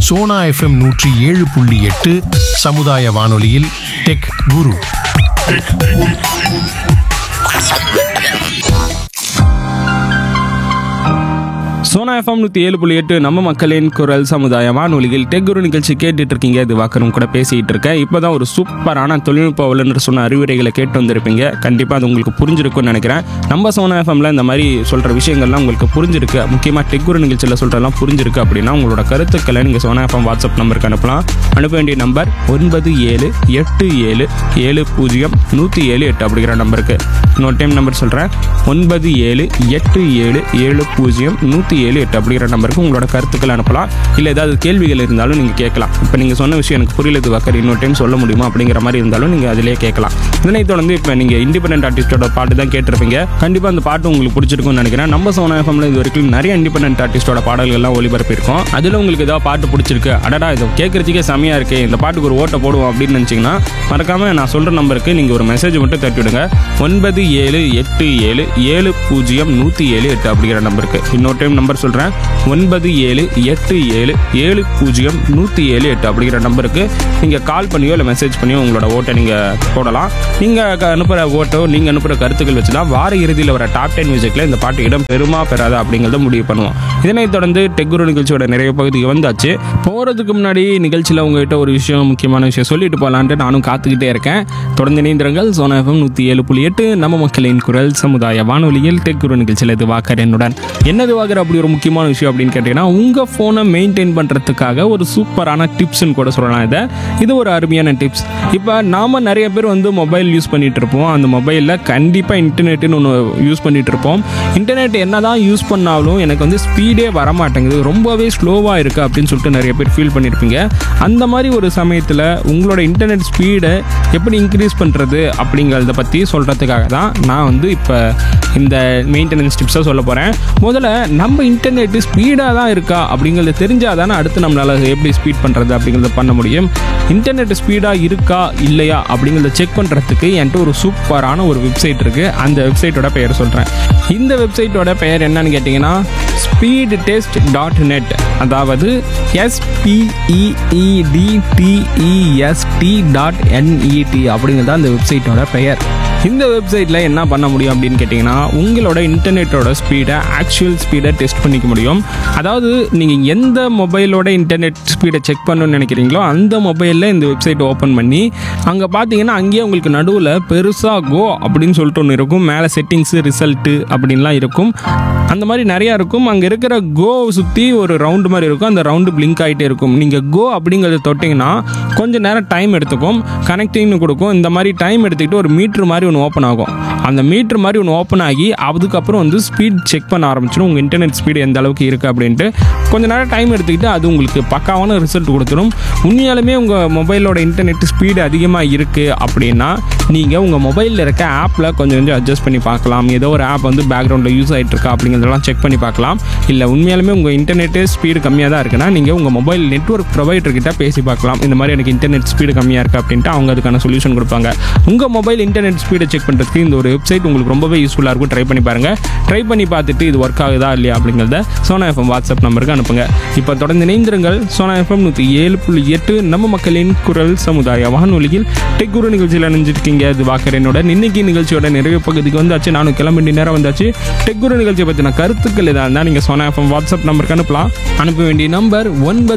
Sona FM 107.8 சமுதாய வானொலியில் tech குரு. Sona FM 107.8 நம்ம மக்களின் குரல் சமுதாய வானொலியில் டெக் குரு நிகழ்ச்சி கேட்டுட்டு இருக்கீங்க. இது வாக்கரும் கூட பேசிகிட்டு இருக்கேன். இப்போ தான் ஒரு சூப்பரான தொழில்நுட்ப வல்லுநர் சொன்ன அறிவுரைகளை கேட்டு வந்திருப்பீங்க. கண்டிப்பாக அது உங்களுக்கு புரிஞ்சிருக்கும்னு நினைக்கிறேன். நம்ம சோனா எஃப்எம்ல இந்த மாதிரி சொல்கிற விஷயங்கள்லாம் உங்களுக்கு புரிஞ்சிருக்கு, முக்கியமாக டெக் குரு நிகழ்ச்சியில் சொல்கிறதெல்லாம் புரிஞ்சிருக்கு அப்படின்னா உங்களோட கருத்துக்களை நீங்கள் சோனா எஃப்எம் வாட்ஸ்அப் நம்பருக்கு அனுப்பலாம். அனுப்ப வேண்டிய நம்பர் 9787700107 அப்படிங்கிற நம்பருக்கு. இன்னொரு டைம் நம்பர் சொல்கிறேன், 9787700107 அப்படிங்கிற நம்பருக்கு உங்களோட கருத்துக்கள் அனுப்பலாம். இல்லை ஏதாவது கேள்விகள் இருந்தாலும் நீங்கள் கேட்கலாம். இப்போ நீங்கள் சொன்ன விஷயம் எனக்கு புரியல வாக்கர், இன்னொரு டைம் சொல்ல முடியுமா அப்படிங்கிற மாதிரி இருந்தாலும் நீங்கள் அதிலே கேட்கலாம். இதனை தொடர்ந்து இப்போ நீங்கள் இண்டிபெண்டன்ட் ஆர்டிஸ்டோட பாட்டு தான் கேட்டிருப்பீங்க. கண்டிப்பாக அந்த பாட்டு உங்களுக்கு பிடிச்சிருக்கும்னு நினைக்கிறேன். நம்ம சோனா எஃப்எம்ல இது வரைக்கும் நிறைய இண்டிபெண்டன்ட் ஆர்டிஸ்டோட பாடல்கள்லாம் ஒளிபரப்பியிருக்கோம். அதில் உங்களுக்கு ஏதாவது பாட்டு பிடிச்சிருக்கு, அடடா இது கேட்கறதுக்கே செமையாக இருக்குது, இந்த பாட்டுக்கு ஒரு ஓட்டை போடுவோம் அப்படின்னு நினச்சிங்கன்னா மறக்காமல் நான் சொல்கிற நம்பருக்கு நீங்கள் ஒரு மெசேஜ் மட்டும் தட்டி விடுங்க. 9787700107 அப்படிங்கிற நம்பருக்கு. இன்னொரு டைம் நம்பர் சொல்கிறேன், 9787700107 அப்படிங்கிற நம்பருக்கு நீங்கள் கால் பண்ணியோ இல்லை மெசேஜ் பண்ணியோ உங்களோட ஓட்டை நீங்கள் போடலாம். நீங்கள் அனுப்புகிற ஓட்டோ நீங்கள் அனுப்புகிற கருத்துக்கள் வச்சு தான் வார இறுதியில் வர டாப் 10 மியூசிக்கில் இந்த பாட்டு இடம் பெருமா பெறாதா அப்படிங்கிறத முடிவு பண்ணுவோம். இதனைத் தொடர்ந்து டெக் குரு நிகழ்ச்சியோட நிறைய பகுதிக்கு வந்தாச்சு. போகிறதுக்கு முன்னாடி நிகழ்ச்சியில் உங்கள்கிட்ட ஒரு விஷயம், முக்கியமான விஷயம் சொல்லிட்டு போகலான்ட்டு நானும் காத்துக்கிட்டே இருக்கேன். தொடர்ந்து இணைந்திருங்கள். சோனா எஃப்எம் 107.8 நம்ம மக்களின் குரல் சமுதாய வானொலியில் டெக் குரு நிகழ்ச்சியில் இது வாக்கர் என்னுடன். என்னது வாக்கர் அப்படி ஒரு முக்கியமான விஷயம் அப்படின்னு கேட்டீங்கன்னா, உங்கள் ஃபோனை மெயின்டைன் பண்ணுறதுக்காக ஒரு சூப்பரான டிப்ஸ்ன்னு கூட சொல்லலாம். இது ஒரு அருமையான டிப்ஸ். இப்போ நாம் நிறைய பேர் மொபைல் யூஸ் பண்ணிகிட்டு இருப்போம். அந்த மொபைலில் கண்டிப்பாக இன்டர்நெட்டுன்னு ஒன்று யூஸ் பண்ணிகிட்டு இருப்போம். இன்டர்நெட் என்ன தான் யூஸ் பண்ணாலும் எனக்கு ஸ்பீடே வரமாட்டேங்குது, ரொம்பவே ஸ்லோவாக இருக்குது அப்படின்னு சொல்லிட்டு நிறைய பேர் ஃபீல் பண்ணியிருப்பீங்க. அந்த மாதிரி ஒரு சமயத்தில் உங்களோட இன்டர்நெட் ஸ்பீடை எப்படி இன்க்ரீஸ் பண்ணுறது அப்படிங்கிறத பற்றி சொல்கிறதுக்காக தான் நான் இப்போ இந்த மெயின்டெனன்ஸ் டிப்ஸை சொல்ல போகிறேன். முதல்ல நம்ம இன்டர்நெட்டு ஸ்பீடாக தான் இருக்கா அப்படிங்கிறது தெரிஞ்சால் தானே அடுத்து நம்மளால் எப்படி ஸ்பீட் பண்ணுறது அப்படிங்கிறத பண்ண முடியும். இன்டர்நெட் ஸ்பீடாக இருக்கா இல்லையா அப்படிங்கிறத செக் பண்ணுறதுக்கு என்கிட்ட ஒரு சூப்பரான ஒரு வெப்சைட் இருக்குது. அந்த வெப்சைட்டோட பெயர் சொல்கிறேன். இந்த வெப்சைட்டோட பெயர் என்னன்னு கேட்டிங்கன்னா speedtest.net, அதாவது speedtest.net அப்படிங்கிறது அந்த வெப்சைட்டோட பெயர். இந்த வெப்சைட்டில் என்ன பண்ண முடியும் அப்படின்னு கேட்டிங்கன்னா, உங்களோட இன்டர்நெட்டோட ஸ்பீடை, ஆக்சுவல் ஸ்பீடை டெஸ்ட் பண்ணிக்க முடியும். அதாவது நீங்கள் எந்த மொபைலோட இன்டர்நெட் ஸ்பீடை செக் பண்ணணும்னு நினைக்கிறீங்களோ அந்த மொபைலில் இந்த வெப்சைட்டை ஓப்பன் பண்ணி அங்கே பார்த்தீங்கன்னா அங்கேயே உங்களுக்கு நடுவில் பெருசாக கோ அப்படின்னு சொல்லிட்டு ஒன்று இருக்கும். மேலே செட்டிங்ஸு, ரிசல்ட்டு அப்படின்லாம் இருக்கும். அந்த மாதிரி நிறையா இருக்கும். அங்கே இருக்கிற கோ சுற்றி ஒரு ரவுண்டு மாதிரி இருக்கும். அந்த ரவுண்டு பிளிங்க் ஆகிட்டே இருக்கும். நீங்கள் கோ அப்படிங்கிறத தொட்டிங்கன்னா கொஞ்சம் நேரம் டைம் எடுத்துக்கும், கனெக்டிங்னு கொடுக்கும். இந்த மாதிரி டைம் எடுத்துக்கிட்டு ஒரு மீட்ரு மாதிரி ஒன்று ஓப்பன் ஆகும். அந்த மீட்ரு மாதிரி ஒன்று ஓப்பன் ஆகி அதுக்கப்புறம் ஸ்பீட் செக் பண்ண ஆரம்பிச்சிடும். உங்கள் இன்டர்நெட் ஸ்பீடு எந்த அளவுக்கு இருக்குது அப்படின்ட்டு கொஞ்சம் நேரம் டைம் எடுத்துக்கிட்டு அது உங்களுக்கு பக்காவான ரிசல்ட் கொடுத்துரும். உண்மையாலுமே உங்கள் மொபைலோட இன்டர்நெட் ஸ்பீடு அதிகமாக இருக்குது அப்படின்னா நீங்கள் உங்கள் மொபைலில் இருக்க ஆப்பில் கொஞ்சம் அட்ஜஸ்ட் பண்ணி பார்க்கலாம். ஏதோ ஒரு ஆப் பேக்ரவுண்டில் யூஸ் ஆகிட்டு இருக்கா அப்படிங்கிறதெல்லாம் செக் பண்ணி பார்க்கலாம். இல்லை உண்மையாலுமே உங்கள் இன்டர்நெட்டு ஸ்பீடு கம்மியாக தான் இருக்குன்னா நீங்கள் உங்கள் மொபைல் நெட்வொர்க் ப்ரொவைடர்கிட்ட பேசி பார்க்கலாம். இந்த மாதிரி எனக்கு இன்டர்நெட் ஸ்பீடு கம்மியாக இருக்குது அப்படின்ட்டு அவங்க அதுக்கான சொல்யூஷன் கொடுப்பாங்க. உங்கள் மொபைல் இன்டர்நெட் ஸ்பீடை செக் பண்ணுறதுக்கு இந்த ஒரு வெப்சைட் உங்களுக்கு ரொம்பவே யூஸ்ஃபுல்லாக இருக்கும். ட்ரை பண்ணி பாருங்கள். ட்ரை பண்ணி பார்த்துட்டு இது ஒர்க் ஆகுதா இல்லையா அப்படிங்கிறத சோனா எஃப்எம் வாட்ஸ்அப் நம்பருக்கு அனுப்புங்க. இப்போ தொடர்ந்து இணைந்திருங்கள். சோனா எஃப்எம் 107.8 நம்ம மக்களின் குரல் சமுதாய வானொலியில் டெக் குரு நிகழ்ச்சியில் நினைஞ்சிருக்கீங்க. இது வாக்கர் என்னுடன். இன்னைக்கு நிகழ்ச்சியோட நிறைய பகுதிக்கு வந்தாச்சு. நானும் கிளம்ப வேண்டிய நேரம் வந்தாச்சு. டெக் குரு நிகழ்ச்சியை பற்றின கருத்துக்கள் எதாக இருந்தால் நீங்கள் சோனா எஃப்எம் வாட்ஸ்அப் நம்பருக்கு அனுப்பலாம். அனுப்ப வேண்டிய நம்பர்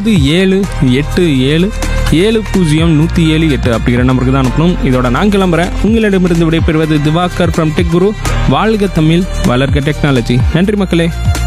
9787700107 அப்படிங்கிற நம்பருக்கு தான் அனுப்பணும். இதோட நான் கிளம்புறேன். உங்களிடமிருந்து விடைபெறுவது திவாகர் ஃப்ரம் டெக் குரு. வாழ்க தமிழ், வளர்க டெக்னாலஜி. நன்றி மக்களே.